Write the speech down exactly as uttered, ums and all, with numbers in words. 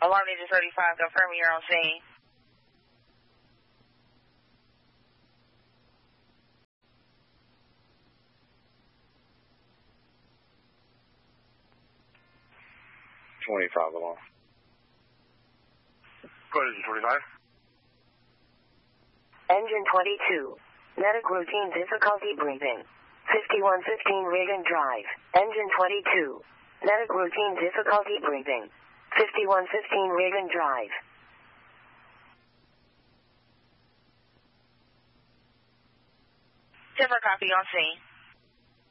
Alarm Ninja thirty-five, confirming you're on scene. twenty-five alarm. Go ahead, Engine twenty-five. Engine twenty-two. Medic routine difficulty breathing. fifty-one fifteen Reagan Drive. Engine twenty-two. Medic routine difficulty breathing. fifty-one fifteen Reagan Drive. Different copy on scene.